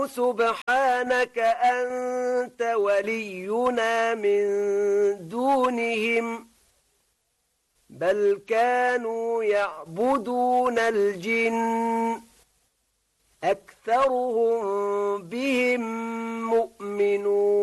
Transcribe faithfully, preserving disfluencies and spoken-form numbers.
سبحانك أنت ولينا من دونهم بل كانوا يعبدون الجن أكثرهم بهم مؤمنون